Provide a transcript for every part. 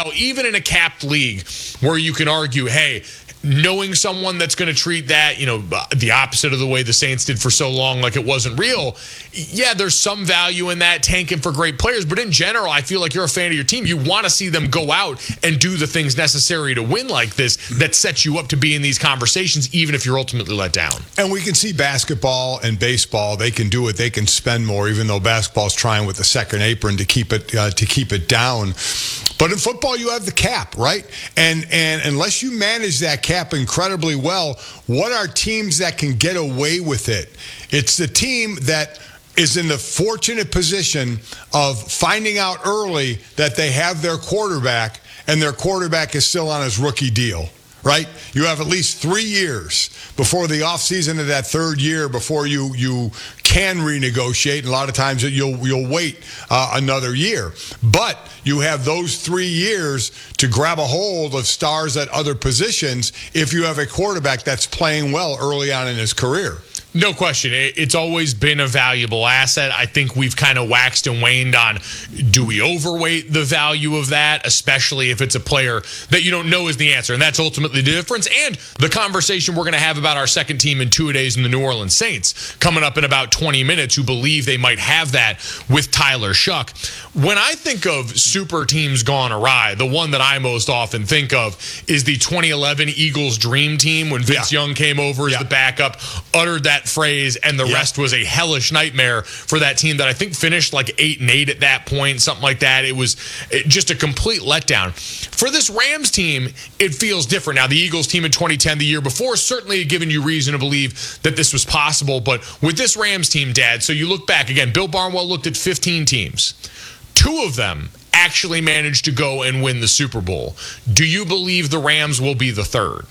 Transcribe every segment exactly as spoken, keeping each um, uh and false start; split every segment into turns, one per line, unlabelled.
well, even in a capped league where you can argue, hey, knowing someone that's going to treat that, you know, the opposite of the way the Saints did for so long, like it wasn't real. Yeah, there's some value in that, tanking for great players. But in general, I feel like you're a fan of your team. You want to see them go out and do the things necessary to win like this that sets you up to be in these conversations, even if you're ultimately let down.
And we can see basketball and baseball. They can do it. They can spend more, even though basketball's trying with the second apron to keep it uh, to keep it down. But in football, you have the cap, right? And and unless you manage that cap incredibly well, what are teams that can get away with it? It's the team that is in the fortunate position of finding out early that they have their quarterback and their quarterback is still on his rookie deal, right? You have at least three years before the offseason of that third year before you you can renegotiate. And a lot of times you'll you'll wait uh, another year. But you have those three years to grab a hold of stars at other positions if you have a quarterback that's playing well early on in his career.
No question. It's always been a valuable asset. I think we've kind of waxed and waned on, do we overweight the value of that, especially if it's a player that you don't know is the answer. And that's ultimately the difference. And the conversation we're going to have about our second team in two-a-days in the New Orleans Saints coming up in about twenty minutes, who believe they might have that with Tyler Shuck. When I think of super teams gone awry, the one that I most often think of is the twenty eleven Eagles Dream Team when Vince yeah. Young came over as yeah. the backup, uttered that phrase, and the yeah. rest was a hellish nightmare for that team that I think finished like eight and eight at that point, something like that. It was just a complete letdown. For this Rams team, it feels different. Now, the Eagles team in twenty ten, the year before, certainly had given you reason to believe that this was possible. But with this Rams team, Dad, so you look back again, Bill Barnwell looked at fifteen teams. Two of them actually managed to go and win the Super Bowl. Do you believe the Rams will be the third?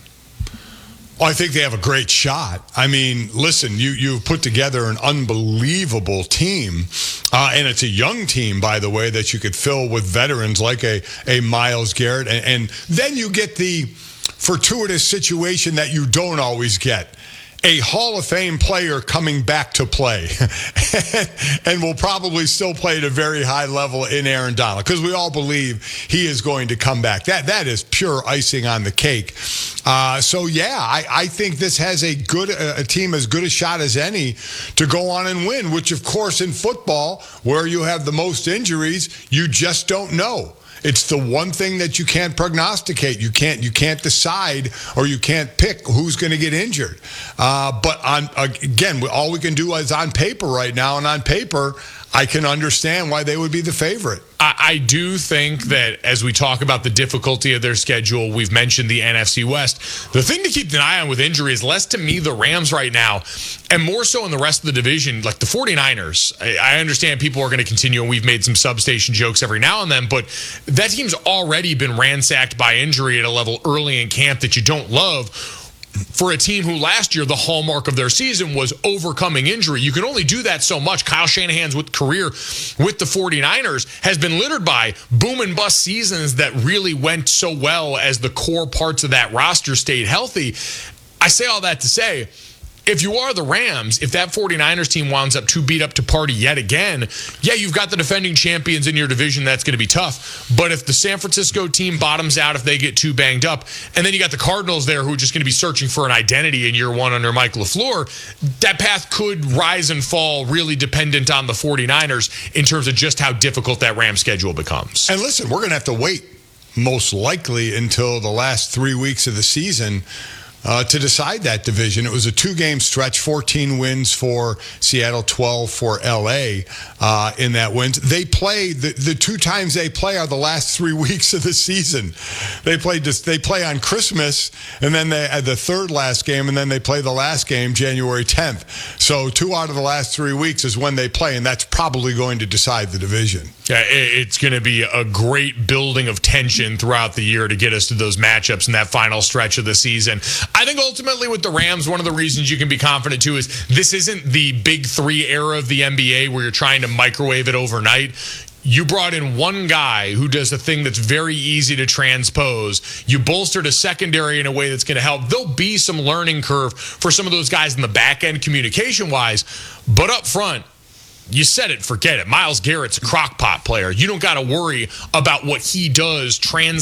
Well, I think they have a great shot. I mean, listen, you, you've put together an unbelievable team, uh, and it's a young team, by the way, that you could fill with veterans like a, a Myles Garrett, and, and then you get the fortuitous situation that you don't always get. A Hall of Fame player coming back to play and will probably still play at a very high level in Aaron Donald, because we all believe he is going to come back. That That is pure icing on the cake. Uh, so, yeah, I, I think this has a good a team as good a shot as any to go on and win, which, of course, in football, where you have the most injuries, you just don't know. It's the one thing that you can't prognosticate. You can't you can't decide, or you can't pick who's going to get injured. Uh, but on again, all we can do is on paper right now, and on paper, I can understand why they would be the favorite.
I, I do think that as we talk about the difficulty of their schedule, we've mentioned the N F C West. The thing to keep an eye on with injury is less to me the Rams right now, and more so in the rest of the division, like the 49ers. I, I understand people are going to continue, and we've made some substation jokes every now and then, but that team's already been ransacked by injury at a level early in camp that you don't love. For a team who last year, the hallmark of their season was overcoming injury. You can only do that so much. Kyle Shanahan's with career with the 49ers has been littered by boom and bust seasons that really went so well as the core parts of that roster stayed healthy. I say all that to say, if you are the Rams, if that 49ers team winds up too beat up to party yet again, yeah, you've got the defending champions in your division. That's going to be tough. But if the San Francisco team bottoms out, if they get too banged up, and then you got the Cardinals there who are just going to be searching for an identity in year one under Mike LaFleur, that path could rise and fall, really dependent on the 49ers in terms of just how difficult that Rams schedule becomes.
And listen, we're going to have to wait most likely until the last three weeks of the season Uh, to decide that division. It was a two-game stretch, fourteen wins for Seattle, twelve for L A uh, in that wins. They play, the, the two times they play are the last three weeks of the season. They play just, they play on Christmas, and then they had the third last game, and then they play the last game January tenth. So two out of the last three weeks is when they play, and that's probably going to decide the division.
Yeah, it's going to be a great building of tension throughout the year to get us to those matchups in that final stretch of the season. I think ultimately with the Rams, one of the reasons you can be confident too is this isn't the big three era of the N B A where you're trying to microwave it overnight. You brought in one guy who does a thing that's very easy to transpose. You bolstered a secondary in a way that's going to help. There'll be some learning curve for some of those guys in the back end communication-wise, but up front, you said it, forget it. Myles Garrett's a crock pot player. You don't got to worry about what he does trans